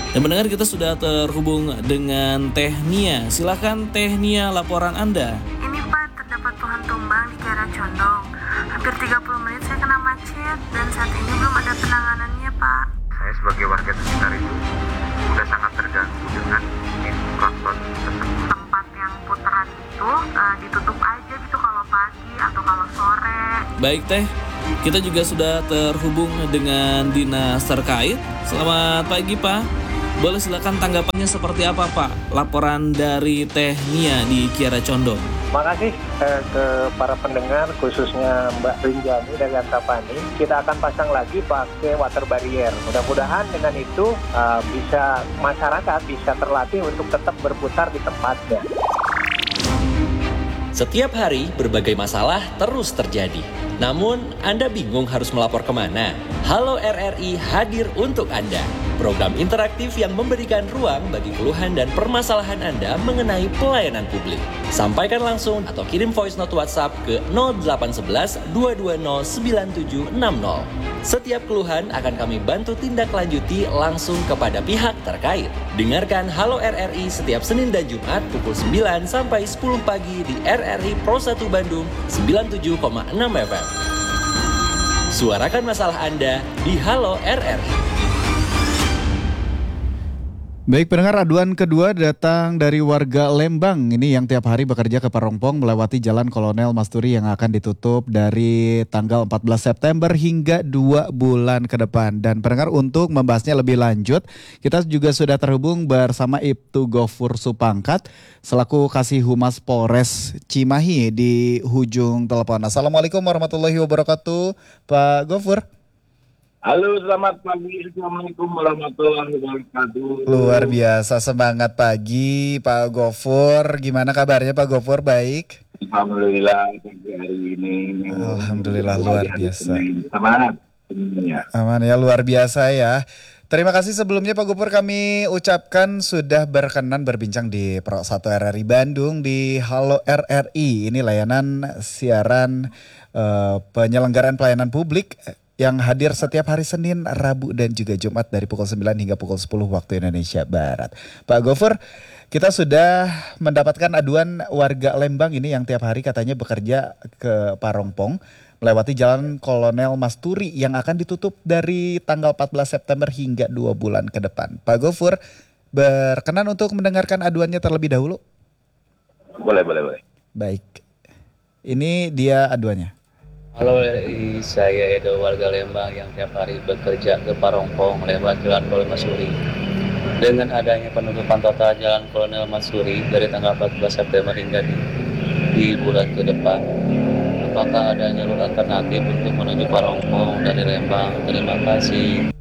Dan mendengar kita sudah terhubung dengan Teh Nia. Silakan Teh Nia, laporan Anda. Ini Pak, terdapat pohon tumbang di Kiara Condong. Hampir 30 menit saya kena macet dan saat ini belum ada penanganannya Pak. Saya sebagai warga sekitar itu sudah sangat terganggu dengan klakson tersebut. Tempat yang putaran itu ditutup aja gitu kalau pagi atau kalau sore. Baik Teh, kita juga sudah terhubung dengan dinas terkait. Selamat pagi Pak. Boleh silakan tanggapannya seperti apa Pak? Laporan dari Teh Nia di Kiara Condong. Terima kasih ke para pendengar, khususnya Mbak Rinjani dari Antapani. Kita akan pasang lagi pakai water barrier. Mudah-mudahan dengan itu bisa masyarakat bisa terlatih untuk tetap berputar di tempatnya. Setiap hari berbagai masalah terus terjadi. Namun, Anda bingung harus melapor kemana? Halo RRI hadir untuk Anda. Program interaktif yang memberikan ruang bagi keluhan dan permasalahan Anda mengenai pelayanan publik. Sampaikan langsung atau kirim voice note WhatsApp ke 0811 220 9760. Setiap keluhan akan kami bantu tindak lanjuti langsung kepada pihak terkait. Dengarkan Halo RRI setiap Senin dan Jumat pukul 9 sampai 10 pagi di RRI Pro 1 Bandung 97,6 FM. Suarakan masalah Anda di Halo RRI. Baik pendengar, aduan kedua datang dari warga Lembang ini yang tiap hari bekerja ke Parongpong melewati Jalan Kolonel Masturi yang akan ditutup dari tanggal 14 September hingga 2 bulan ke depan. Dan pendengar, untuk membahasnya lebih lanjut, kita juga sudah terhubung bersama Ibtu Gofur Supangkat selaku Kasih Humas Polres Cimahi di ujung telepon. Assalamualaikum warahmatullahi wabarakatuh, Pak Gofur. Halo, selamat pagi. Assalamualaikum warahmatullahi wabarakatuh. Luar biasa, semangat pagi Pak Gofur. Gimana kabarnya Pak Gofur? Baik? Alhamdulillah pagi hari ini. Alhamdulillah luar biasa. Semangat semuanya. Aman ya, luar biasa ya. Terima kasih sebelumnya Pak Gofur, kami ucapkan sudah berkenan berbincang di Pro 1 RRI Bandung di Halo RRI. Ini layanan siaran penyelenggaraan pelayanan publik yang hadir setiap hari Senin, Rabu, dan juga Jumat dari pukul 9 hingga pukul 10 waktu Indonesia Barat. Pak Gofur, kita sudah mendapatkan aduan warga Lembang ini yang tiap hari katanya bekerja ke Parongpong melewati Jalan Kolonel Masturi yang akan ditutup dari tanggal 14 September hingga 2 bulan ke depan. Pak Gofur, berkenan untuk mendengarkan aduannya terlebih dahulu? Boleh. Baik, ini dia aduannya. Halo, saya Edo, warga Lembang yang tiap hari bekerja ke Parongpong lewat Jalan Kolonel Masturi. Dengan adanya penutupan total Jalan Kolonel Masturi dari tanggal 14 September hingga di bulan ke depan, apakah ada jalur alternatif untuk menuju Parongpong dari Lembang? Terima kasih.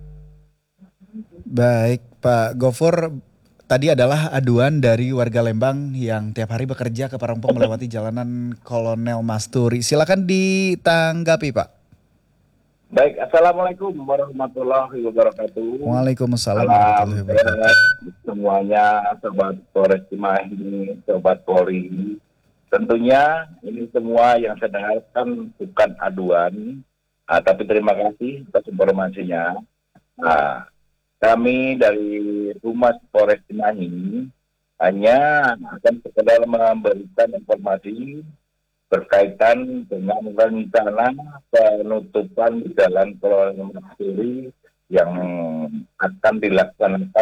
Baik, Pak Gofur. Tadi adalah aduan dari warga Lembang yang tiap hari bekerja ke Parongpong melewati jalanan Kolonel Masturi. Silakan ditanggapi, Pak. Baik, Assalamualaikum warahmatullahi wabarakatuh. Waalaikumsalam warahmatullahi wabarakatuh. Semuanya, Sobat Polres Cimahi, Sobat Polri. Tentunya ini semua yang saya dengarkan bukan aduan, tapi terima kasih atas informasinya. Kami dari Humas Polres Cimahi hanya akan sekedar memberikan informasi berkaitan dengan rencana penutupan Jalan Kolonel Masturi yang akan dilaksanakan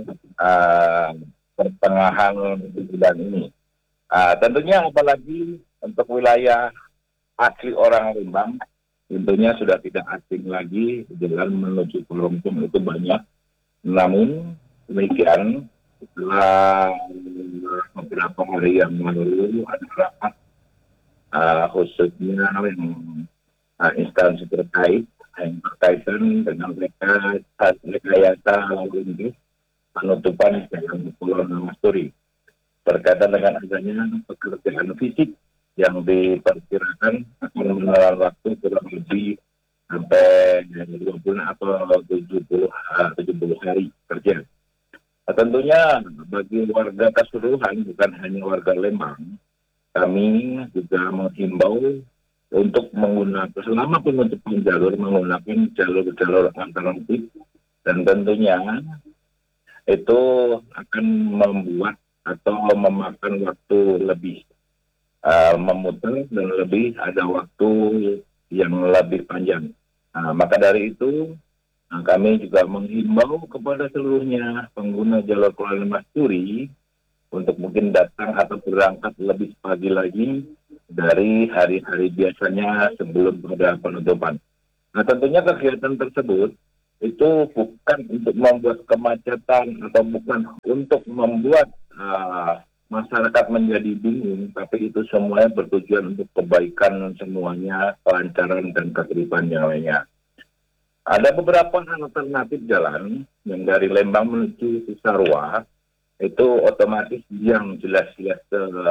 pertengahan bulan ini. Tentunya apalagi untuk wilayah asli orang Lembang, tentunya sudah tidak asing lagi jalan menuju Parongpong itu banyak. Namun demikian, setelah beberapa hari yang lalu ada rapat khususnya yang instansi terkait yang berkaitan dengan rekayasa lalu lintas penutupan Jalan Kolonel Masturi berkaitan dengan adanya pekerjaan fisik yang diperkirakan akan menelan waktu kurang lebih sampai 20 atau 70 hari kerja. Tentunya bagi warga keseluruhan, bukan hanya warga Lembang, kami juga menghimbau untuk menggunakan selama penutupan jalur menggunakan jalur alternatif, dan tentunya itu akan membuat atau memakan waktu lebih memutar dan lebih ada waktu yang lebih panjang. Maka dari itu kami juga menghimbau kepada seluruhnya pengguna jalur Kuala Masturi untuk mungkin datang atau berangkat lebih pagi lagi dari hari-hari biasanya sebelum ada penutupan. Nah, tentunya kegiatan tersebut itu bukan untuk membuat kemacetan atau bukan untuk membuat masyarakat menjadi bingung, tapi itu semuanya bertujuan untuk kebaikan semuanya, kelancaran dan ketertiban yang lainnya. Ada beberapa alternatif jalan yang dari Lembang menuju Cisarua, itu otomatis yang jelas-jelas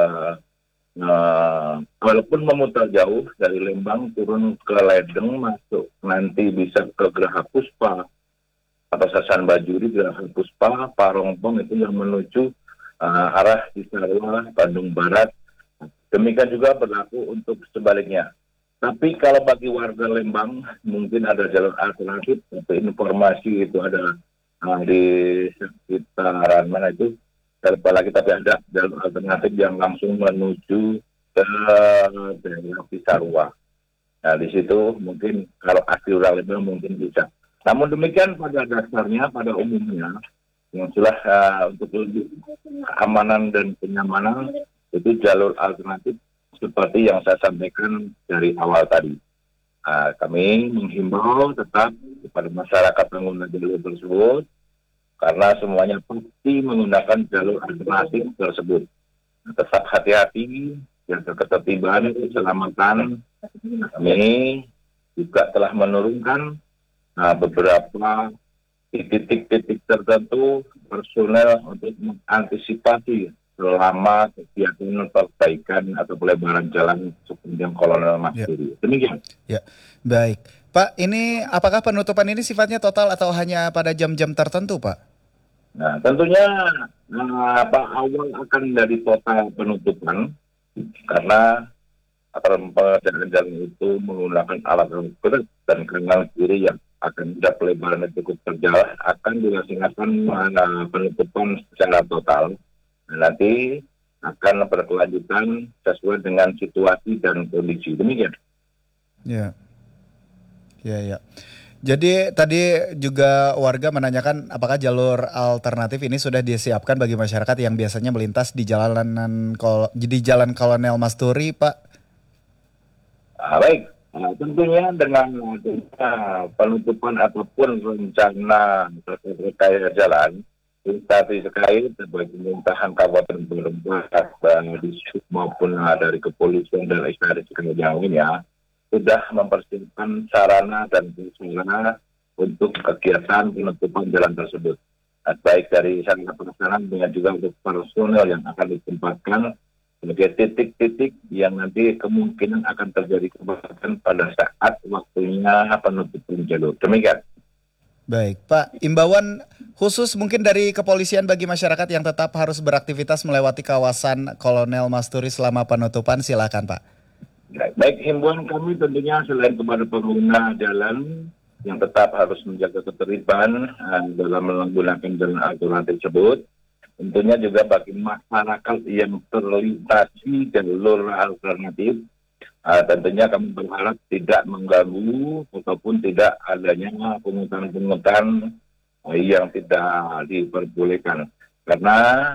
walaupun memutar jauh dari Lembang turun ke Ledeng masuk nanti bisa ke Geraha Puspa atau Sasan Bajuri, Geraha Puspa, Parongpong itu yang menuju arah Cisarua, Bandung Barat. Demikian juga berlaku untuk sebaliknya. Tapi kalau bagi warga Lembang mungkin ada jalur alternatif, tapi informasi itu ada di sekitaran mana itu, apalagi tapi ada jalur alternatif yang langsung menuju ke daerah Cisarua. Nah di situ mungkin kalau asli orang Lembang mungkin bisa. Namun demikian pada dasarnya, pada umumnya, yang sudah untuk lebih keamanan dan kenyamanan itu jalur alternatif seperti yang saya sampaikan dari awal tadi. Kami menghimbau tetap kepada masyarakat pengguna jalur tersebut karena semuanya pasti menggunakan jalur alternatif tersebut. Tetap hati-hati, jaga ketertiban, keselamatan. Kami juga telah menurunkan beberapa titik-titik tertentu personel untuk mengantisipasi selama kegiatan perbaikan atau pelebaran jalan sepanjang Kolonel Masturi. Demikian. Ya, baik. Pak, ini apakah penutupan ini sifatnya total atau hanya pada jam-jam tertentu, Pak? Nah, tentunya awal akan dari total penutupan karena pengerjaan jalan itu menggunakan alat berat dan kanan kiri yang akan ada pelebaran yang cukup terjal akan dilaksanakan penutupan secara total. Nanti akan berkelanjutan sesuai dengan situasi dan kondisi. Demikian. Ya. Jadi tadi juga warga menanyakan apakah jalur alternatif ini sudah disiapkan bagi masyarakat yang biasanya melintas di Jalan Kolonel Masturi, Pak? Baik. Tentunya dengan penutupan ataupun rencana rekayasa jalan, instansi terkait baik pemerintahan Kabupaten Berempat dari maupun dari kepolisian dan instansi yang lainnya sudah mempersiapkan sarana dan prasarana untuk kegiatan penutupan jalan tersebut. Baik dari sarana pelaksanaan dengan juga untuk personel yang akan ditempatkan sebagai titik-titik yang nanti kemungkinan akan terjadi kebakaran pada saat waktunya penutupan jalur. Demikian. Baik, Pak. Imbauan khusus mungkin dari kepolisian bagi masyarakat yang tetap harus beraktivitas melewati kawasan Kolonel Masturi selama penutupan, silakan, Pak. Baik, himbauan kami tentunya selain kepada pengguna jalan yang tetap harus menjaga ketertiban dalam menggunakan jalan alternatif tersebut, tentunya juga bagi masyarakat yang terlintasi jalur alternatif, tentunya kami berharap tidak mengganggu ataupun tidak adanya pungutan-pungutan yang tidak diperbolehkan. Karena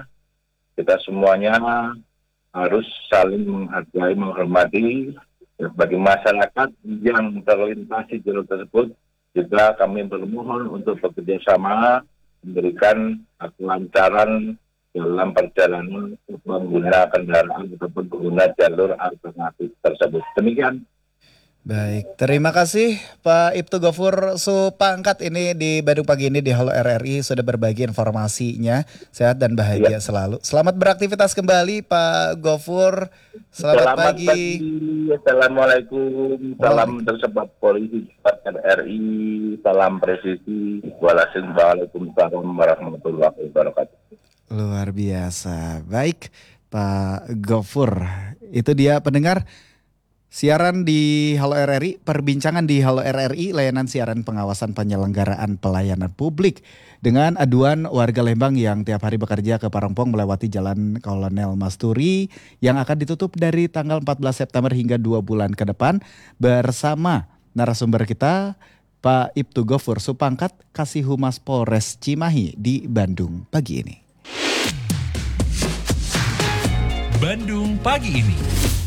kita semuanya harus saling menghargai, menghormati. Bagi masyarakat yang terlintasi jalur tersebut, juga kami bermohon untuk bekerjasama memberikan kelancaran dalam perjalanan pengguna kendaraan ataupun pengguna jalur alternatif tersebut. Demikian. Baik, terima kasih Pak Ibtu Gofur Supangkat ini di Bandung pagi ini di Halo RRI sudah berbagi informasinya. Sehat dan bahagia selalu. Selamat beraktivitas kembali Pak Gofur. Selamat pagi. Assalamualaikum. Salam tersebar polisi RRI. Salam presisi. Waalaikumsalam warahmatullahi wabarakatuh. Luar biasa. Baik Pak Gofur. Itu dia pendengar. Siaran di Halo RRI, perbincangan di Halo RRI, layanan siaran pengawasan penyelenggaraan pelayanan publik dengan aduan warga Lembang yang tiap hari bekerja ke Parongpong melewati Jalan Kolonel Masturi yang akan ditutup dari tanggal 14 September hingga 2 bulan ke depan bersama narasumber kita Pak Ibtu Gofur Supangkat, Kasih Humas Polres Cimahi di Bandung pagi ini. Bandung pagi ini.